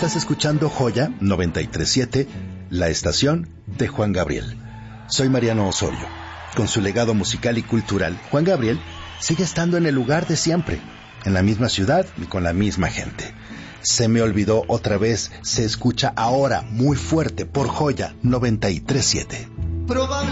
Estás escuchando Joya 93.7, la estación de Juan Gabriel. Soy Mariano Osorio. Con su legado musical y cultural, Juan Gabriel sigue estando en el lugar de siempre, en la misma ciudad y con la misma gente. Se me olvidó otra vez, se escucha ahora muy fuerte por Joya 93.7.